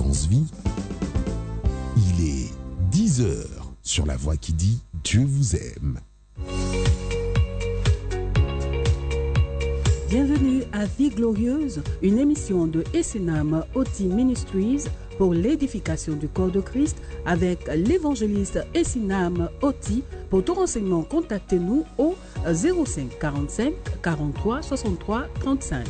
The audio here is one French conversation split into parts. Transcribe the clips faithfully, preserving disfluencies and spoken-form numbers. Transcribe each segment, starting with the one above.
Espérance Vie. Il est dix heures sur la voix qui dit Dieu vous aime. Bienvenue à Vie Glorieuse, une émission de Essenam Oti Ministries pour l'édification du corps de Christ avec l'évangéliste Essenam Oti. Pour tout renseignement, contactez-nous au zéro cinq quarante-cinq quarante-trois soixante-trois trente-cinq.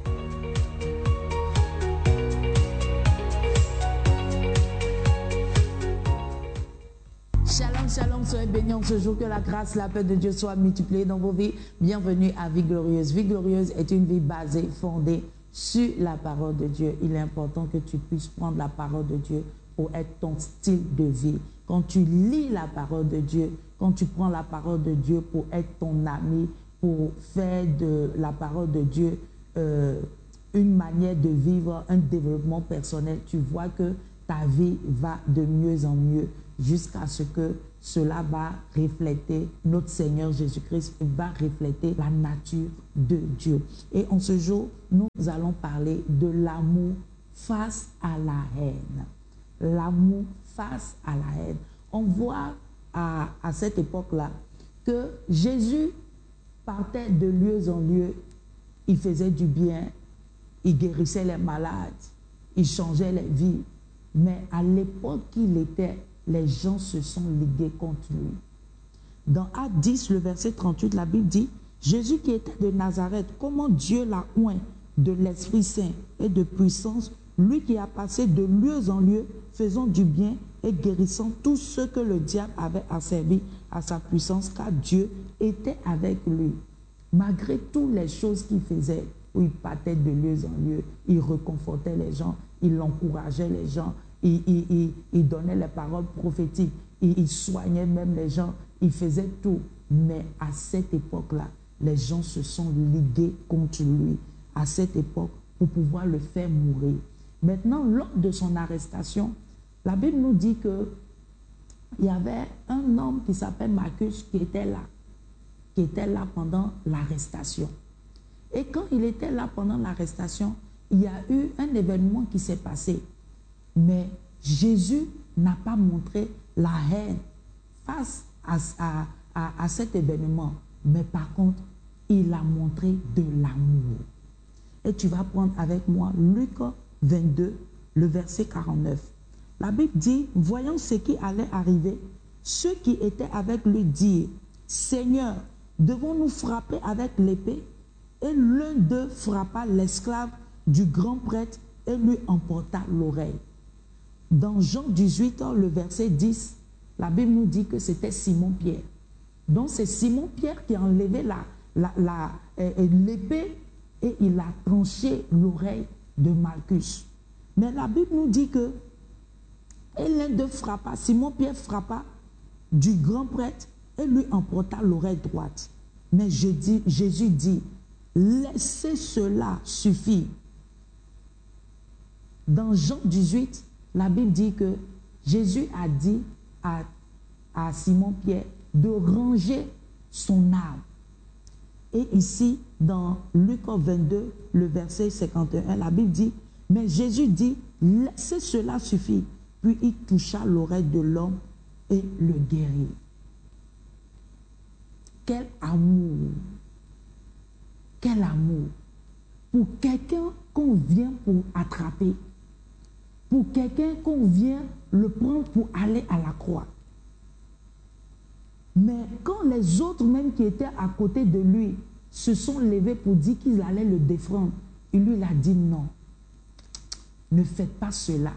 Shalom, shalom, soyez bénis en ce jour, que la grâce, la paix de Dieu soit multipliée dans vos vies. Bienvenue à Vie Glorieuse. Vie Glorieuse est une vie basée, fondée sur la parole de Dieu. Il est important que tu puisses prendre la parole de Dieu pour être ton style de vie. Quand tu lis la parole de Dieu, quand tu prends la parole de Dieu pour être ton ami, pour faire de la parole de Dieu euh, une manière de vivre, un développement personnel, tu vois que ta vie va de mieux en mieux jusqu'à ce que cela va refléter, notre Seigneur Jésus-Christ va refléter la nature de Dieu. Et en ce jour, nous allons parler de l'amour face à la haine. L'amour face à la haine. On voit à, à cette époque-là que Jésus partait de lieu en lieu, il faisait du bien, il guérissait les malades, il changeait les vies. Mais à l'époque qu'il était, les gens se sont ligués contre lui. Dans Actes dix, le verset trente-huit, la Bible dit, Jésus qui était de Nazareth, comment Dieu l'a oint de l'Esprit Saint et de puissance, lui qui a passé de lieu en lieu, faisant du bien et guérissant tous ceux que le diable avait asservis à sa puissance, car Dieu était avec lui. Malgré toutes les choses qu'il faisait, où il partait de lieu en lieu, il réconfortait les gens, il encourageait les gens, il, il, il, il donnait les paroles prophétiques, il, il soignait même les gens, il faisait tout. Mais à cette époque-là, les gens se sont ligués contre lui, à cette époque, pour pouvoir le faire mourir. Maintenant, lors de son arrestation, la Bible nous dit que il y avait un homme qui s'appelle Marcus qui était là, qui était là pendant l'arrestation. Et quand il était là pendant l'arrestation, il y a eu un événement qui s'est passé. Mais Jésus n'a pas montré la haine face à, à, à, à cet événement. Mais par contre, il a montré de l'amour. Et tu vas prendre avec moi Luc vingt-deux, le verset quarante-neuf. La Bible dit, voyant ce qui allait arriver, ceux qui étaient avec lui dirent, Seigneur, devons-nous frapper avec l'épée? Et l'un d'eux frappa l'esclave du grand prêtre et lui emporta l'oreille. Dans Jean dix-huit, le verset dix, la Bible nous dit que c'était Simon-Pierre. Donc c'est Simon-Pierre qui a enlevé la, la, la, l'épée et il a tranché l'oreille de Malchus. Mais la Bible nous dit que et l'un d'eux frappa, Simon-Pierre frappa du grand prêtre et lui emporta l'oreille droite. Mais je dis, Jésus dit, laissez cela suffire. Dans Jean dix-huit, la Bible dit que Jésus a dit à, à Simon-Pierre de ranger son arme. Et ici, dans Luc vingt-deux, le verset cinquante et un, la Bible dit, mais Jésus dit, laissez cela suffire. Puis il toucha l'oreille de l'homme et le guérit. Quel amour! Quel amour! Pour quelqu'un qu'on vient pour attraper, pour quelqu'un qu'on vient le prendre pour aller à la croix. Mais quand les autres même qui étaient à côté de lui se sont levés pour dire qu'ils allaient le défendre, il lui a dit non, ne faites pas cela.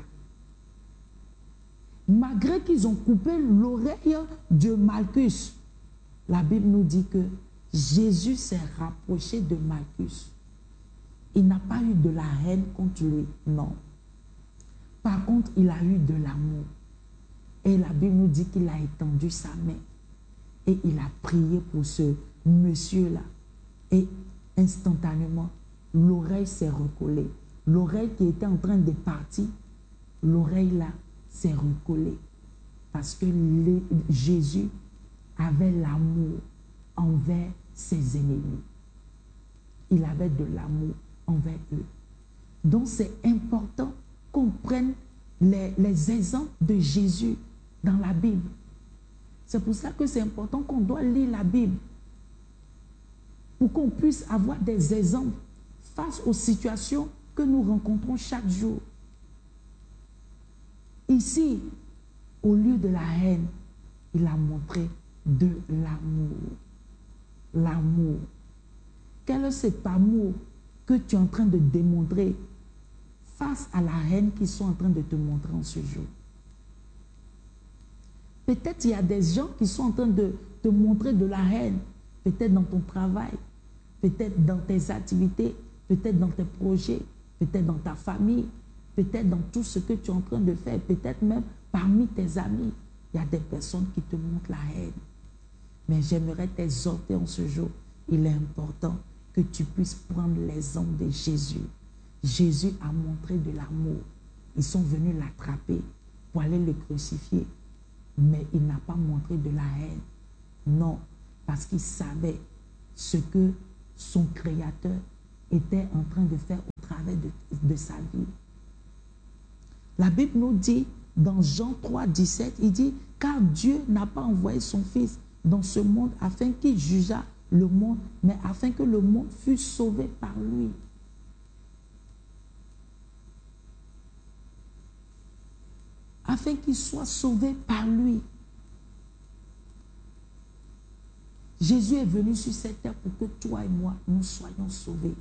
Malgré qu'ils ont coupé l'oreille de Malchus, la Bible nous dit que Jésus s'est rapproché de Malchus. Il n'a pas eu de la haine contre lui, non. Par contre, il a eu de l'amour. Et la Bible nous dit qu'il a étendu sa main. Et il a prié pour ce monsieur-là. Et instantanément, l'oreille s'est recollée. L'oreille qui était en train de partir, l'oreille là s'est recollée. Parce que les, Jésus avait l'amour envers ses ennemis. Il avait de l'amour envers eux. Donc c'est important qu'on prenne les, les exemples de Jésus dans la Bible. C'est pour ça que c'est important qu'on doit lire la Bible pour qu'on puisse avoir des exemples face aux situations que nous rencontrons chaque jour. Ici, au lieu de la haine, il a montré de l'amour. L'amour. Quel est cet amour que tu es en train de démontrer face à la haine qu'ils sont en train de te montrer en ce jour? Peut-être il y a des gens qui sont en train de te montrer de la haine, peut-être dans ton travail, peut-être dans tes activités, peut-être dans tes projets, peut-être dans ta famille, peut-être dans tout ce que tu es en train de faire, peut-être même parmi tes amis. Il y a des personnes qui te montrent la haine. Mais j'aimerais t'exhorter en ce jour. Il est important que tu puisses prendre l'exemple de Jésus. Jésus a montré de l'amour. Ils sont venus l'attraper pour aller le crucifier. Mais il n'a pas montré de la haine. Non, parce qu'il savait ce que son Créateur était en train de faire au travers de, de sa vie. La Bible nous dit, dans Jean trois, dix-sept, il dit, « Car Dieu n'a pas envoyé son Fils dans ce monde afin qu'il jugeât le monde, mais afin que le monde fût sauvé par lui. » Afin qu'il soit sauvé par lui. Jésus est venu sur cette terre pour que toi et moi, nous soyons sauvés.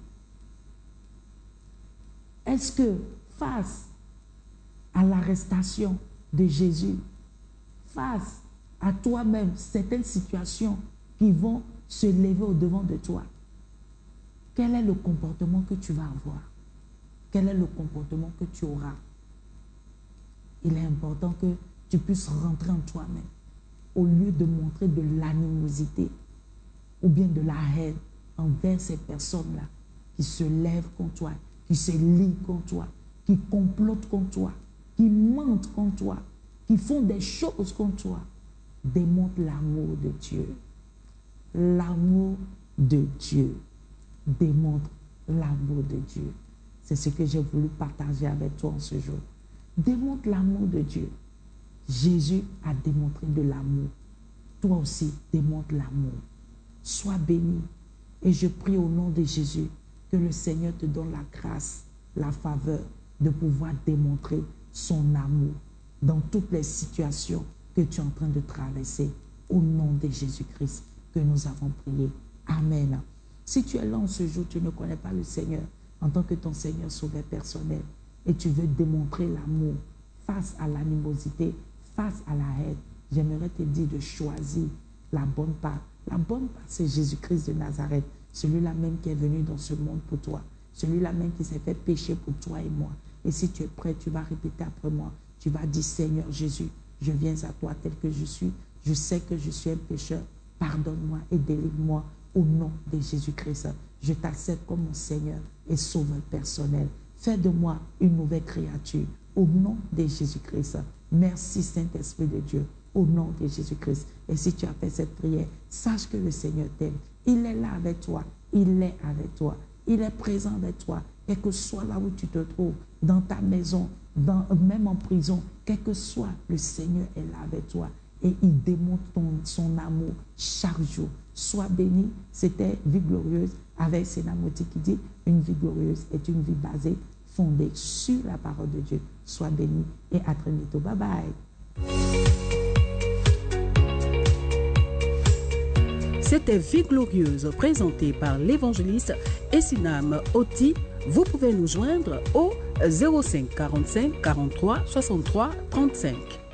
Est-ce que face à l'arrestation de Jésus, face à toi-même, certaines situations qui vont se lever au-devant de toi, quel est le comportement que tu vas avoir? Quel est le comportement que tu auras? Il est important que tu puisses rentrer en toi-même au lieu de montrer de l'animosité ou bien de la haine envers ces personnes-là qui se lèvent contre toi, qui se lient contre toi, qui complotent contre toi, qui mentent contre toi, qui font des choses contre toi. Démontre l'amour de Dieu. L'amour de Dieu. Démontre l'amour de Dieu. C'est ce que j'ai voulu partager avec toi en ce jour. Démontre l'amour de Dieu. Jésus a démontré de l'amour. Toi aussi, démontre l'amour. Sois béni. Et je prie au nom de Jésus que le Seigneur te donne la grâce, la faveur de pouvoir démontrer son amour dans toutes les situations que tu es en train de traverser. Au nom de Jésus-Christ que nous avons prié. Amen. Si tu es là en ce jour, tu ne connais pas le Seigneur en tant que ton Seigneur sauveur personnel et tu veux démontrer l'amour face à l'animosité, face à la haine, j'aimerais te dire de choisir la bonne part. La bonne part, c'est Jésus-Christ de Nazareth, celui-là même qui est venu dans ce monde pour toi, celui-là même qui s'est fait pécher pour toi et moi. Et si tu es prêt, tu vas répéter après moi. Tu vas dire, Seigneur Jésus, je viens à toi tel que je suis. Je sais que je suis un pécheur. Pardonne-moi et délivre-moi au nom de Jésus-Christ. Je t'accepte comme mon Seigneur et sauveur personnel. Fais de moi une nouvelle créature au nom de Jésus-Christ. Merci Saint-Esprit de Dieu au nom de Jésus-Christ. Et si tu as fait cette prière, sache que le Seigneur t'aime. Il est là avec toi. Il est avec toi. Il est présent avec toi. Quel que soit là où tu te trouves, dans ta maison, dans, même en prison, quel que soit, le Seigneur est là avec toi. Et il démontre ton, son amour chaque jour. Sois béni. C'était Vie glorieuse avec Sénamoti qui dit, une vie glorieuse est une vie basée, fondée sur la parole de Dieu. Sois béni et à très bientôt. Bye bye. C'était Vie glorieuse présentée par l'évangéliste Essinam Oti. Vous pouvez nous joindre au zéro cinq quarante-cinq quarante-trois soixante-trois trente-cinq.